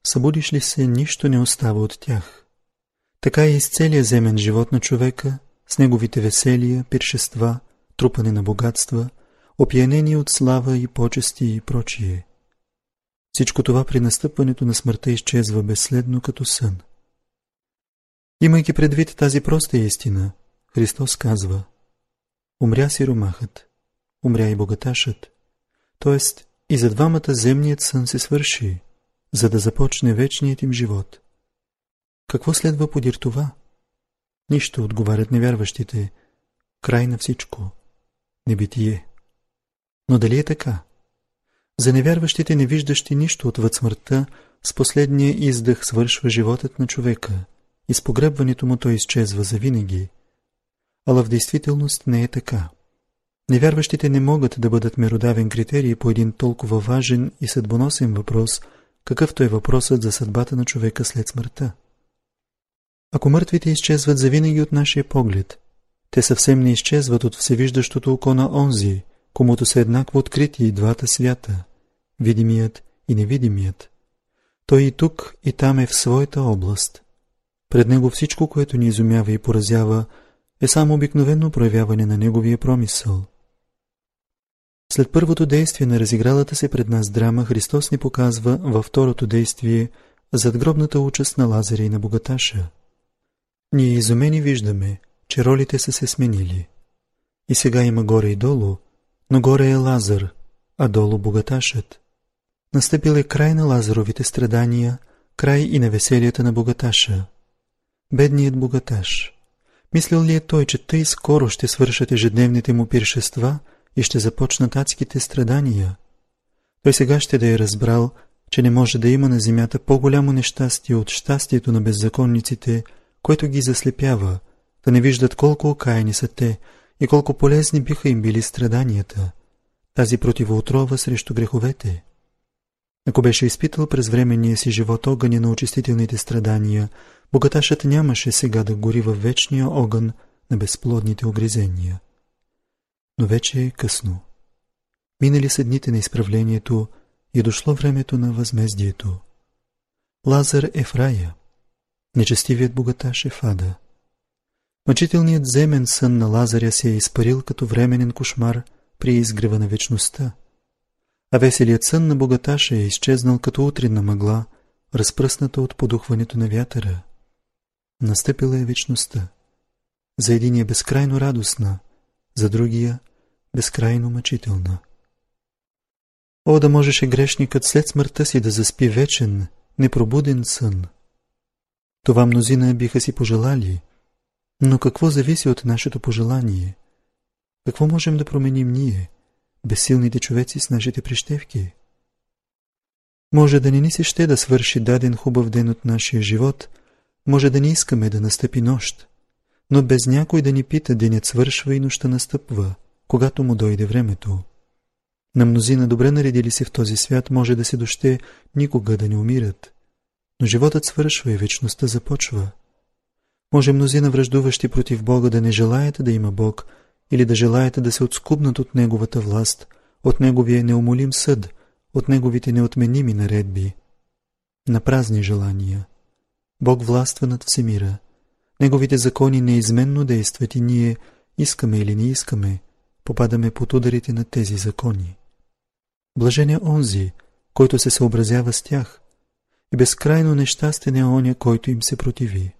събудиш ли се, нищо не остава от тях. Така е и с целия земен живот на човека, с неговите веселия, пиршества, трупане на богатства, опиянение от слава и почести и прочие. Всичко това при настъпването на смъртта изчезва безследно като сън. Имайки предвид тази проста истина, Христос казва: умря сиромахът, умря и богаташът, т.е. и за двамата земният сън се свърши, за да започне вечният им живот. Какво следва подир това? Нищо, отговарят невярващите. Край на всичко. Небитие. Но дали е така? За невярващите, невиждащи нищо отвъд смъртта, с последния издъх свършва животът на човека и с погребването му той изчезва завинаги. Ала в действителност не е така. Невярващите не могат да бъдат меродавен критерий по един толкова важен и съдбоносен въпрос, какъвто е въпросът за съдбата на човека след смъртта. Ако мъртвите изчезват завинаги от нашия поглед, те съвсем не изчезват от всевиждащото око на онзи, комуто са еднакво открити и двата свята, видимият и невидимият. Той и тук, и там е в своята област. Пред него всичко, което ни изумява и поразява, е само обикновено проявяване на неговия промисъл. След първото действие на разигралата се пред нас драма, Христос ни показва във второто действие задгробната участ на Лазаря и на богаташа. Ние изумени виждаме, че ролите са се сменили. И сега има горе и долу, но горе е Лазар, а долу богаташът. Настъпил е край на Лазаровите страдания, край и на веселията на богаташа. Бедният богаташ. Мислил ли е той, че тъй скоро ще свършат ежедневните му пиршества и ще започнат адските страдания? Той сега ще да е разбрал, че не може да има на земята по-голямо нещастие от щастието на беззаконниците, което ги заслепява, да не виждат колко окаяни са те и колко полезни биха им били страданията, тази противоотрова срещу греховете. Ако беше изпитал през временния си живот огъня на очистителните страдания, богаташът нямаше сега да гори във вечния огън на безплодните огризения. Но вече е късно. Минали са дните на изправлението и дошло времето на възмездието. Лазар е в рая, нечестивият богаташ е в ада. Мъчителният земен сън на Лазаря се е изпарил като временен кошмар при изгрева на вечността, а веселият сън на богаташа е изчезнал като утринна мъгла, разпръсната от подухването на вятъра. Настъпила е вечността. За единия безкрайно радостна, за другия безкрайно мъчителна. О, да можеше грешникът след смъртта си да заспи вечен, непробуден сън! Това мнозина биха си пожелали, но какво зависи от нашето пожелание? Какво можем да променим ние, безсилните човеци с нашите прищевки? Може да не ни се ще да свърши даден хубав ден от нашия живот, може да не искаме да настъпи нощ, но без някой да ни пита, денят свършва и нощта настъпва, когато му дойде времето. На мнозина добре наредили се в този свят може да се доще никога да не умират, но животът свършва и вечността започва. Може мнозина враждуващи против Бога да не желаят да има Бог или да желаят да се отскубнат от Неговата власт, от Неговия неумолим съд, от Неговите неотменими наредби. На празни желания. Бог властва над всемира. Неговите закони неизменно действат и ние, искаме или не искаме, попадаме под ударите на тези закони. Блажен е онзи, който се съобразява с тях, и безкрайно нещастен е оня, който им се противи.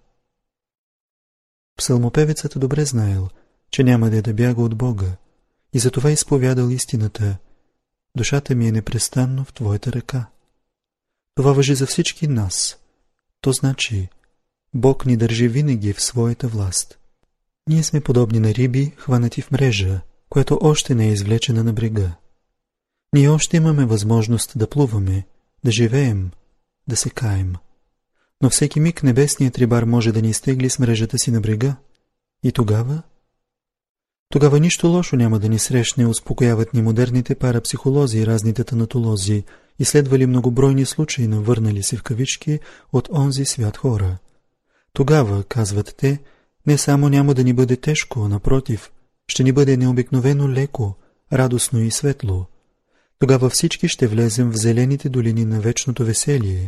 Псалмопевецът добре знаел, че няма да бяга от Бога, и затова изповядал истината: душата ми е непрестанно в Твоята ръка. Това важи за всички нас. То значи, Бог ни държи винаги в своята власт. Ние сме подобни на риби, хванати в мрежа, която още не е извлечена на брега. Ние още имаме възможност да плуваме, да живеем, да се каем. Но всеки миг небесният рибар може да ни изтегли с мрежата си на брега. И тогава? Тогава нищо лошо няма да ни срещне, успокояват ни модерните парапсихолози и разните танатолози, изследвали многобройни случаи на върнали се в кавички от онзи свят хора. Тогава, казват те, не само няма да ни бъде тежко, а напротив, ще ни бъде необикновено леко, радостно и светло. Тогава всички ще влезем в зелените долини на вечното веселие,